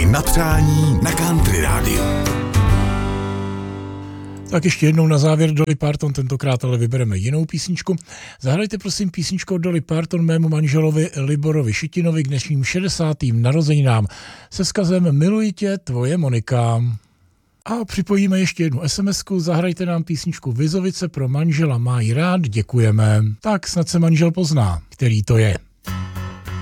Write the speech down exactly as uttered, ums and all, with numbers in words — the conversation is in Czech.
na přání na Country Rádiu. Tak ještě jednou na závěr Dolly Parton, tentokrát ale vybereme jinou písničku. Zahrajte prosím písničku od Dolly Parton mému manželovi Liborovi Šitinovi k dnešním šedesátým narozeninám se vzkazem Miluji tě, tvoje Monika. A připojíme ještě jednu SMSku, zahrajte nám písničku Vizovice pro manžela, má ji rád, děkujeme. Tak snad se manžel pozná, který to je.